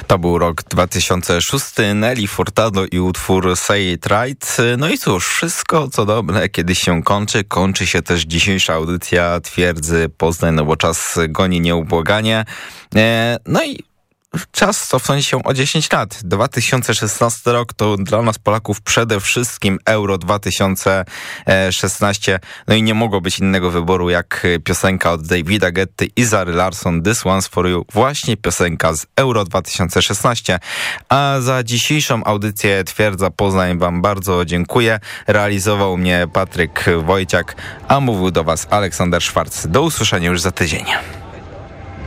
To był rok 2006, Nelly Furtado i utwór Say It Right. No i cóż, wszystko co dobre kiedyś się kończy. Kończy się też dzisiejsza audycja Twierdzy Poznań, no bo czas goni nieubłaganie. No i czas cofnąć się o 10 lat. 2016 rok to dla nas Polaków przede wszystkim Euro 2016. No i nie mogło być innego wyboru jak piosenka od Davida Guetty i Zary Larsson, This One's For You. Właśnie piosenka z Euro 2016. A za dzisiejszą audycję Twierdza Poznań wam bardzo dziękuję. Realizował mnie Patryk Wojciak, a mówił do was Aleksander Szwarc. Do usłyszenia już za tydzień.